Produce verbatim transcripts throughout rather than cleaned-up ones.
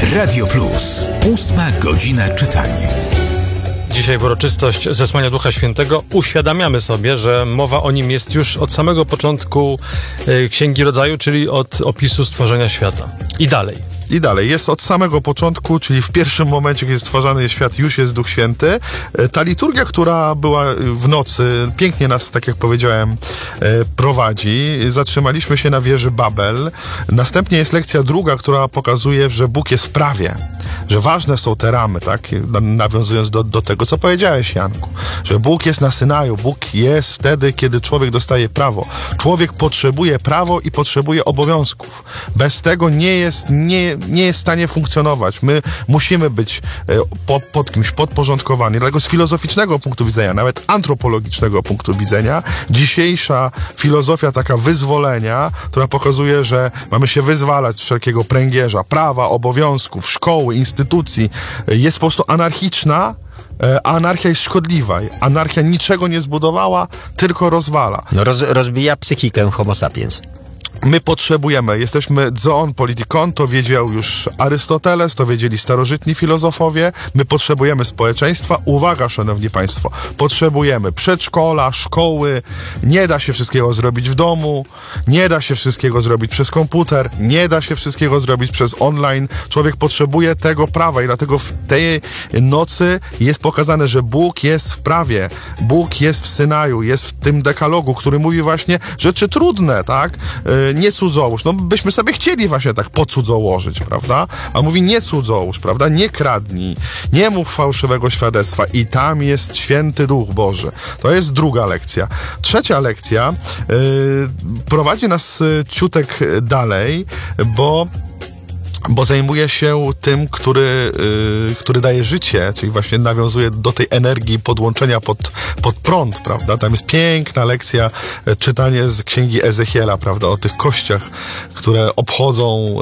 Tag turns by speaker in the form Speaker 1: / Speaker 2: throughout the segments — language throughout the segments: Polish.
Speaker 1: Radio Plus. Ósma godzina czytania.
Speaker 2: Dzisiaj w uroczystość zesłania Ducha Świętego uświadamiamy sobie, że mowa o nim jest już od samego początku Księgi Rodzaju, czyli od opisu stworzenia świata. I dalej.
Speaker 3: I dalej, jest od samego początku, czyli w pierwszym momencie, kiedy stwarzany jest świat, już jest Duch Święty. Ta liturgia, która była w nocy, pięknie nas, tak jak powiedziałem, prowadzi. Zatrzymaliśmy się na wieży Babel. Następnie jest lekcja druga, która pokazuje, że Bóg jest w prawie, że ważne są te ramy, tak? Nawiązując do, do tego, co powiedziałeś, Janku, że Bóg jest na Synaju, Bóg jest wtedy, kiedy człowiek dostaje prawo. Człowiek potrzebuje prawo i potrzebuje obowiązków. Bez tego nie jest, nie nie jest w stanie funkcjonować. My musimy być pod, pod kimś podporządkowani. Dlatego z filozoficznego punktu widzenia, nawet antropologicznego punktu widzenia, dzisiejsza filozofia taka wyzwolenia, która pokazuje, że mamy się wyzwalać z wszelkiego pręgierza, prawa, obowiązków, szkoły, instytucji, jest po prostu anarchiczna, a anarchia jest szkodliwa. Anarchia niczego nie zbudowała, tylko rozwala.
Speaker 4: No roz, rozbija psychikę homo sapiens.
Speaker 3: My potrzebujemy, jesteśmy zoon politikon, to wiedział już Arystoteles, to wiedzieli starożytni filozofowie, my potrzebujemy społeczeństwa. Uwaga, szanowni państwo, potrzebujemy przedszkola, szkoły, nie da się wszystkiego zrobić w domu, nie da się wszystkiego zrobić przez komputer, nie da się wszystkiego zrobić przez online. Człowiek potrzebuje tego prawa i dlatego w tej nocy jest pokazane, że Bóg jest w prawie, Bóg jest w Synaju, jest w tym dekalogu, który mówi właśnie rzeczy trudne, tak? Nie cudzołóż. No byśmy sobie chcieli właśnie tak pocudzołożyć, prawda? A mówi nie cudzołóż, prawda? Nie kradnij, nie mów fałszywego świadectwa i tam jest święty Duch Boży. To jest druga lekcja. Trzecia lekcja yy, prowadzi nas ciutek dalej, bo bo zajmuje się tym, który, yy, który daje życie, czyli właśnie nawiązuje do tej energii podłączenia pod, pod prąd, prawda? Tam jest piękna lekcja, czytanie z Księgi Ezechiela, prawda? O tych kościach, które obchodzą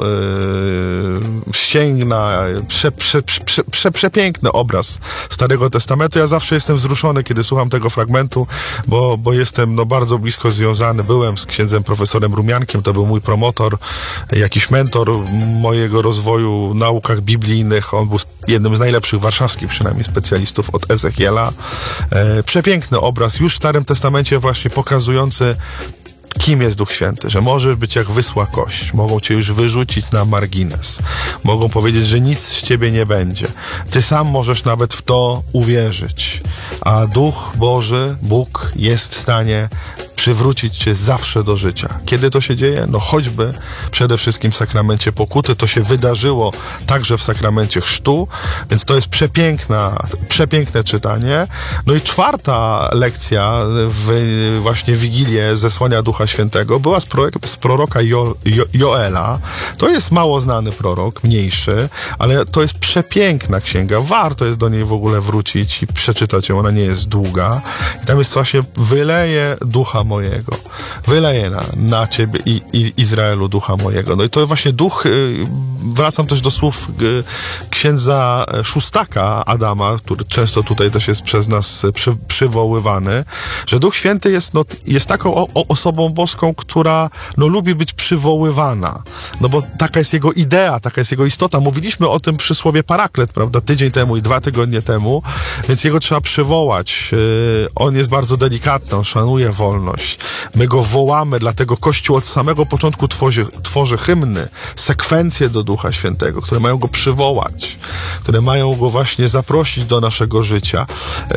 Speaker 3: yy, ścięgna, prze, prze, prze, prze, przepiękny obraz Starego Testamentu. Ja zawsze jestem wzruszony, kiedy słucham tego fragmentu, bo, bo jestem no, bardzo blisko związany. Byłem z księdzem profesorem Rumiankiem, to był mój promotor, jakiś mentor mojego rozwoju w naukach biblijnych. On był jednym z najlepszych warszawskich przynajmniej specjalistów od Ezechiela. E, przepiękny obraz, już w Starym Testamencie właśnie pokazujący, kim jest Duch Święty, że możesz być jak wysła kość, mogą cię już wyrzucić na margines, mogą powiedzieć, że nic z ciebie nie będzie. Ty sam możesz nawet w to uwierzyć, a Duch Boży, Bóg jest w stanie przywrócić cię zawsze do życia. Kiedy to się dzieje? No choćby przede wszystkim w sakramencie pokuty. To się wydarzyło także w sakramencie chrztu, więc to jest przepiękna, przepiękne czytanie. No i czwarta lekcja w właśnie Wigilię zesłania Ducha Świętego była z, pro, z proroka jo, jo, Joela. To jest mało znany prorok, mniejszy, ale to jest przepiękna księga. Warto jest do niej w ogóle wrócić i przeczytać ją. Ona nie jest długa. I tam jest właśnie wyleje Ducha mojego. Wyleję na, na ciebie i, i Izraelu Ducha mojego. No i to właśnie Duch, y, wracam też do słów y, księdza Szóstaka Adama, który często tutaj też jest przez nas przy, przywoływany, że Duch Święty jest, no, jest taką o, o osobą boską, która no, lubi być przywoływana. No bo taka jest jego idea, taka jest jego istota. Mówiliśmy o tym przysłowie paraklet, prawda, tydzień temu i dwa tygodnie temu, więc jego trzeba przywołać. Y, on jest bardzo delikatny, on szanuje wolność. My go wołamy, dlatego Kościół od samego początku tworzy, tworzy hymny, sekwencje do Ducha Świętego, które mają go przywołać, które mają go właśnie zaprosić do naszego życia.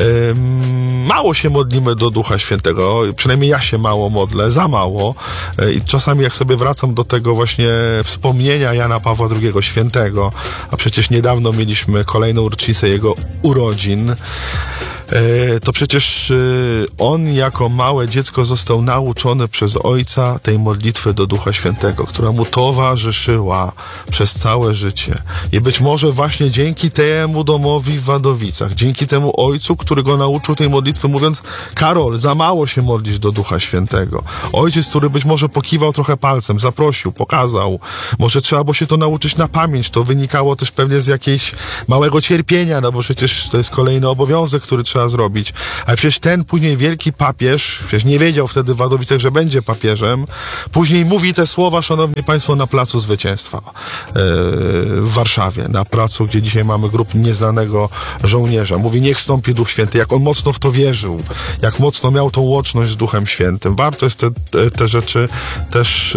Speaker 3: Ym, mało się modlimy do Ducha Świętego, przynajmniej ja się mało modlę, za mało. I czasami jak sobie wracam do tego właśnie wspomnienia Jana Pawła drugiego Świętego, a przecież niedawno mieliśmy kolejną rocznicę jego urodzin, to przecież on jako małe dziecko został nauczony przez ojca tej modlitwy do Ducha Świętego, która mu towarzyszyła przez całe życie. I być może właśnie dzięki temu domowi w Wadowicach, dzięki temu ojcu, który go nauczył tej modlitwy, mówiąc: Karol, za mało się modlisz do Ducha Świętego. Ojciec, który być może pokiwał trochę palcem, zaprosił, pokazał. Może trzeba było się to nauczyć na pamięć. To wynikało też pewnie z jakiegoś małego cierpienia, no bo przecież to jest kolejny obowiązek, który trzeba trzeba zrobić. Ale przecież ten później wielki papież, przecież nie wiedział wtedy w Wadowicach, że będzie papieżem, później mówi te słowa, szanowni państwo, na Placu Zwycięstwa yy, w Warszawie, na placu, gdzie dzisiaj mamy grób nieznanego żołnierza. Mówi, niech stąpi Duch Święty, jak on mocno w to wierzył, jak mocno miał tą łączność z Duchem Świętym. Warto jest te, te, te rzeczy też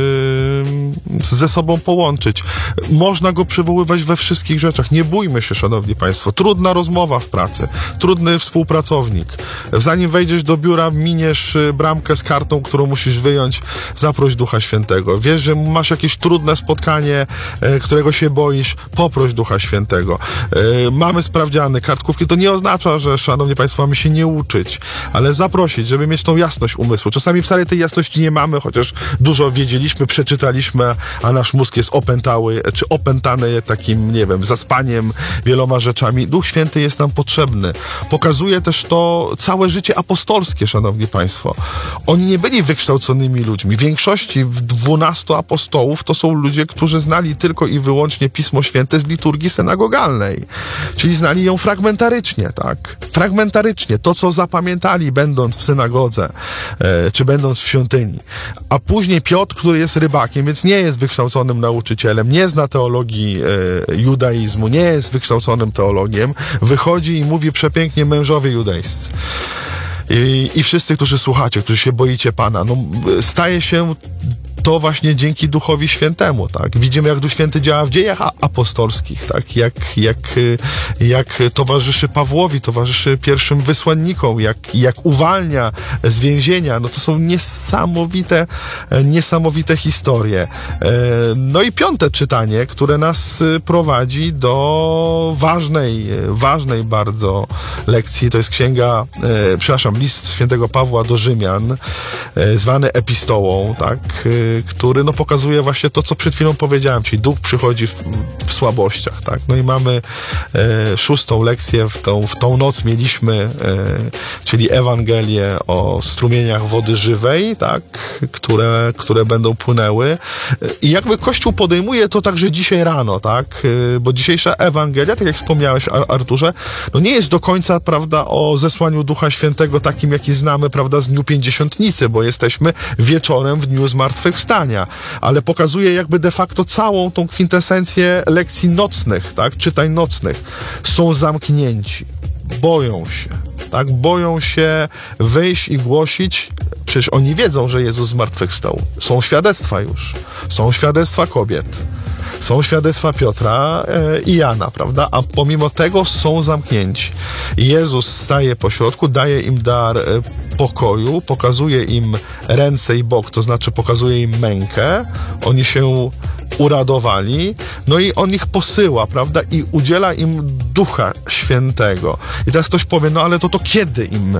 Speaker 3: yy, ze sobą połączyć. Można go przywoływać we wszystkich rzeczach. Nie bójmy się, szanowni państwo. Trudna rozmowa w pracy, trudny współpracownik. Zanim wejdziesz do biura, miniesz bramkę z kartą, którą musisz wyjąć, zaproś Ducha Świętego. Wiesz, że masz jakieś trudne spotkanie, e, którego się boisz, poproś Ducha Świętego. E, mamy sprawdziany, kartkówki. To nie oznacza, że, szanowni państwo, mamy się nie uczyć, ale zaprosić, żeby mieć tą jasność umysłu. Czasami wcale tej jasności nie mamy, chociaż dużo wiedzieliśmy, przeczytaliśmy, a nasz mózg jest opętały, czy opętany takim, nie wiem, zaspaniem, wieloma rzeczami. Duch Święty jest nam potrzebny. Pokazuje też to całe życie apostolskie, szanowni państwo. Oni nie byli wykształconymi ludźmi. W większości dwunastu apostołów to są ludzie, którzy znali tylko i wyłącznie Pismo Święte z liturgii synagogalnej. Czyli znali ją fragmentarycznie, tak? Fragmentarycznie. To, co zapamiętali, będąc w synagodze, e, czy będąc w świątyni. A później Piotr, który jest rybakiem, więc nie jest wykształconym nauczycielem, nie zna teologii e, judaizmu, nie jest wykształconym teologiem, wychodzi i mówi przepięknie mężowie judejscy. I, I wszyscy, którzy słuchacie, którzy się boicie Pana, no, staje się to właśnie dzięki Duchowi Świętemu, tak? Widzimy, jak Duch Święty działa w dziejach apostolskich, tak? Jak, jak, jak towarzyszy Pawłowi, towarzyszy pierwszym wysłannikom, jak, jak uwalnia z więzienia. No to są niesamowite, niesamowite historie. No i piąte czytanie, które nas prowadzi do ważnej, ważnej bardzo lekcji. To jest księga, przepraszam, list świętego Pawła do Rzymian, zwany epistołą, tak? Który no, pokazuje właśnie to, co przed chwilą powiedziałem, czyli Duch przychodzi w, w słabościach, tak? No i mamy e, szóstą lekcję, w tą, w tą noc mieliśmy, e, czyli Ewangelię o strumieniach wody żywej, tak? Które, które będą płynęły. I jakby Kościół podejmuje to także dzisiaj rano, tak? E, bo dzisiejsza Ewangelia, tak jak wspomniałeś, Arturze, no nie jest do końca, prawda, o zesłaniu Ducha Świętego takim, jaki znamy, prawda, z Dniu Pięćdziesiątnicy, bo jesteśmy wieczorem w Dniu Zmartwychwstania, ale pokazuje jakby de facto całą tą kwintesencję lekcji nocnych, tak, czytań nocnych. Są zamknięci, boją się, tak, boją się wyjść i głosić. Przecież oni wiedzą, że Jezus zmartwychwstał. Są świadectwa już, są świadectwa kobiet. Są świadectwa Piotra e, i Jana, prawda? A pomimo tego są zamknięci. Jezus staje pośrodku, daje im dar e, pokoju, pokazuje im ręce i bok, to znaczy pokazuje im mękę. Oni się uradowali, no i on ich posyła, prawda? I udziela im Ducha Świętego. I teraz ktoś powie, no ale to to kiedy im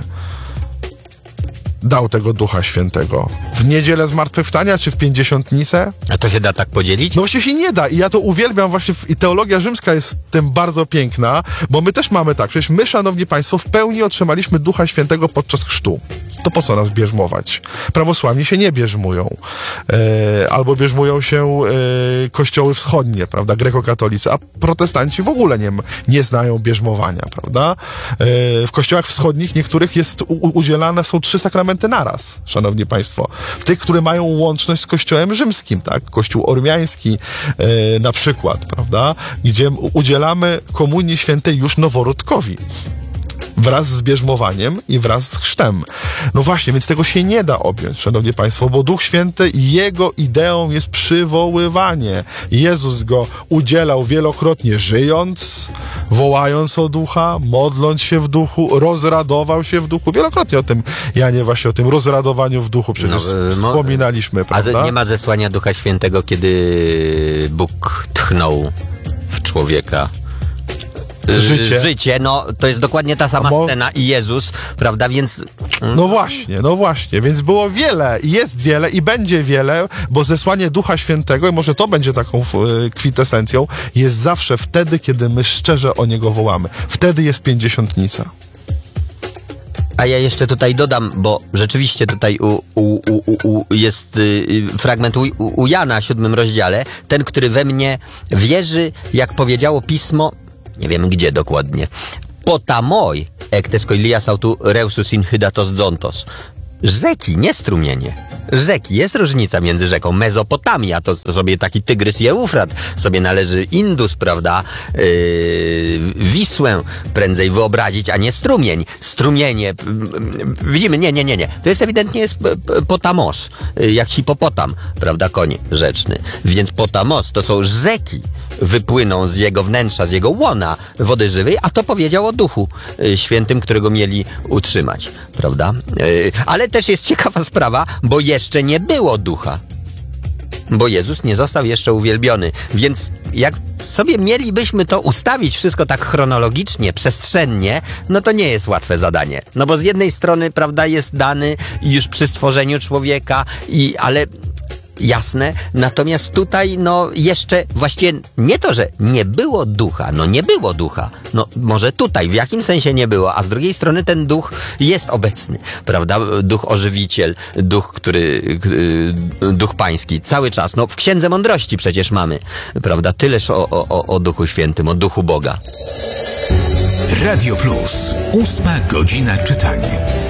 Speaker 3: dał tego Ducha Świętego? W niedzielę zmartwychwstania, czy w pięćdziesiątnicę?
Speaker 4: A to się da tak podzielić?
Speaker 3: No właśnie się nie da i ja to uwielbiam właśnie w, i teologia rzymska jest tym bardzo piękna, bo my też mamy tak, przecież my, szanowni państwo, w pełni otrzymaliśmy Ducha Świętego podczas chrztu. To po co nas bierzmować? Prawosławni się nie bierzmują. E, albo bierzmują się e, kościoły wschodnie, prawda, grekokatolicy, a protestanci w ogóle nie, nie znają bierzmowania, prawda? E, w kościołach wschodnich niektórych jest u, udzielane są trzy sakramenty naraz, szanowni państwo. W tych, które mają łączność z kościołem rzymskim, tak? Kościół ormiański e, na przykład, prawda? Gdzie udzielamy komunii świętej już noworodkowi. Wraz z bierzmowaniem i wraz z chrztem. No właśnie, więc tego się nie da objąć, szanowni państwo, bo Duch Święty, jego ideą jest przywoływanie. Jezus go udzielał wielokrotnie żyjąc, wołając o Ducha, modląc się w Duchu, rozradował się w Duchu. Wielokrotnie o tym, Janie, właśnie o tym rozradowaniu w Duchu przecież no, yy, wspominaliśmy,
Speaker 4: a
Speaker 3: prawda?
Speaker 4: A nie ma zesłania Ducha Świętego, kiedy Bóg tchnął w człowieka Życie. Życie, no to jest dokładnie ta sama mo- scena i Jezus, prawda, więc...
Speaker 3: No właśnie, no właśnie, więc było wiele i jest wiele i będzie wiele, bo zesłanie Ducha Świętego, i może to będzie taką y, kwintesencją, jest zawsze wtedy, kiedy my szczerze o Niego wołamy. Wtedy jest pięćdziesiątnica.
Speaker 4: A ja jeszcze tutaj dodam, bo rzeczywiście tutaj u, u, u, u jest y, fragment u, u Jana w siódmym rozdziale, ten, który we mnie wierzy, jak powiedziało Pismo, nie wiemy gdzie dokładnie, potamoi Ectes coelias autu reusus in hydatos zontos. Rzeki, nie strumienie. Rzeki. Jest różnica między rzeką. Mezopotamia to sobie taki Tygrys i Eufrat. Sobie należy Indus, prawda? Yy, Wisłę prędzej wyobrazić, a nie strumień. Strumienie. Yy, widzimy, nie, nie, nie, nie. To jest ewidentnie jest potamos. Yy, jak hipopotam, prawda? Koń rzeczny. Więc potamos to są rzeki. Wypłyną z jego wnętrza, z jego łona wody żywej, a to powiedział o Duchu yy, Świętym, którego mieli utrzymać, prawda? Yy, ale też jest ciekawa sprawa, bo jeszcze nie było Ducha. Bo Jezus nie został jeszcze uwielbiony. Więc jak sobie mielibyśmy to ustawić wszystko tak chronologicznie, przestrzennie, no to nie jest łatwe zadanie. No bo z jednej strony, prawda, jest dany już przy stworzeniu człowieka, i ale... Jasne, natomiast tutaj no jeszcze właściwie nie to, że nie było ducha, no nie było ducha, no może tutaj w jakim sensie nie było, a z drugiej strony ten duch jest obecny, prawda, duch ożywiciel, duch, który, duch pański, cały czas, no w Księdze Mądrości przecież mamy, prawda, tyleż o, o, o Duchu Świętym, o Duchu Boga.
Speaker 1: Radio Plus, ósma godzina czytania.